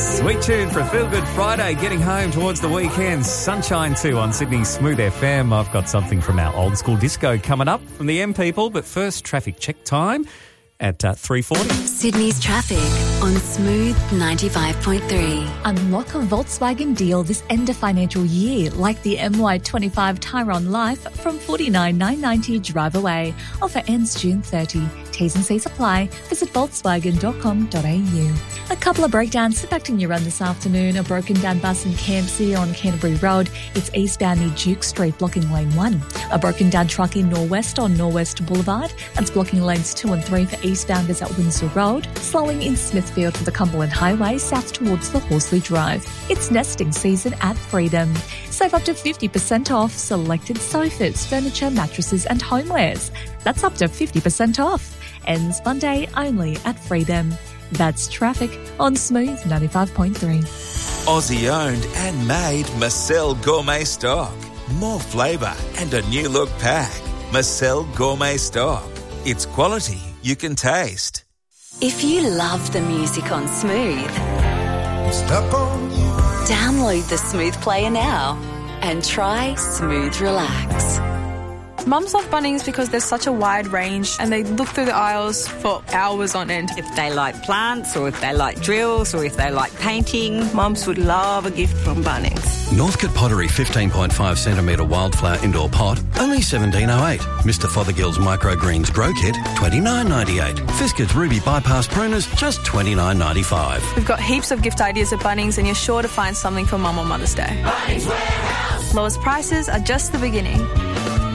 Sweet tune for a feel-good Friday, getting home towards the weekend. Sunshine too on Sydney's Smooth FM. I've got something from our old school disco coming up from the M people, but first traffic check time at 3:40. Sydney's traffic on Smooth 95.3. Unlock a Volkswagen deal this end of financial year, like the MY25 Tyron Life from $49,990 drive away. Offer ends June 30. T's and C's apply. Visit volkswagen.com.au. A couple of breakdowns impacting your run this afternoon. A broken down bus in Campsie on Canterbury Road. It's eastbound near Duke Street, blocking lane 1. A broken down truck in Norwest on Norwest Boulevard. It's blocking lanes 2 and 3 for eastbounders at Windsor Road. Slowing in Smithfield for the Cumberland Highway south towards the Horsley Drive. It's nesting season at Freedom. Save up to 50% off selected sofas, furniture, mattresses and homewares. That's up to 50% off. Ends Monday only at Freedom. That's traffic on Smooth 95.3. Aussie owned and made Marcel Gourmet Stock. More flavour and a new look pack. Marcel Gourmet Stock. It's quality you can taste. If you love the music on Smooth, download the Smooth player now and try Smooth Relax. Mums love Bunnings because there's such a wide range and they look through the aisles for hours on end. If they like plants or if they like drills or if they like painting, mums would love a gift from Bunnings. Northcote Pottery 15.5 centimetre wildflower indoor pot, only $17.08. Mr Fothergill's microgreens grow kit, $29.98. Fiskard's ruby bypass pruners, just $29.95. We've got heaps of gift ideas at Bunnings and you're sure to find something for Mum on Mother's Day. Bunnings Warehouse. Lowest prices are just the beginning.